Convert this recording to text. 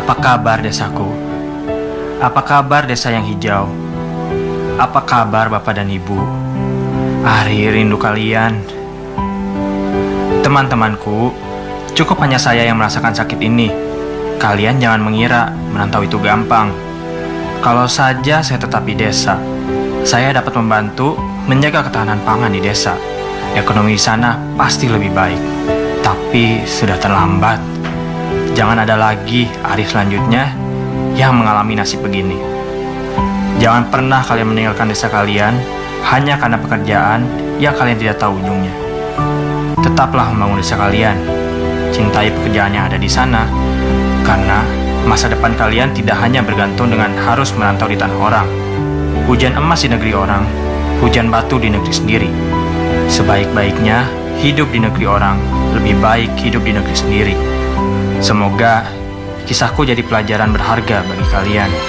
Apa kabar desaku? Apa kabar desa yang hijau? Apa kabar Bapak dan Ibu? Ari rindu kalian. Teman-temanku, cukup hanya saya yang merasakan sakit ini. Kalian jangan mengira merantau itu gampang. Kalau saja saya tetap di desa, saya dapat membantu menjaga ketahanan pangan di desa. Ekonomi di sana pasti lebih baik. Tapi sudah terlambat. Jangan ada lagi hari selanjutnya yang mengalami nasib begini. Jangan pernah kalian meninggalkan desa kalian hanya karena pekerjaan yang kalian tidak tahu ujungnya. Tetaplah membangun desa kalian. Cintai pekerjaan yang ada di sana, karena masa depan kalian tidak hanya bergantung dengan harus merantau di tanah orang. Hujan emas di negeri orang, hujan batu di negeri sendiri. Sebaik-baiknya hidup di negeri orang, lebih baik hidup di negeri sendiri. Semoga kisahku jadi pelajaran berharga bagi kalian.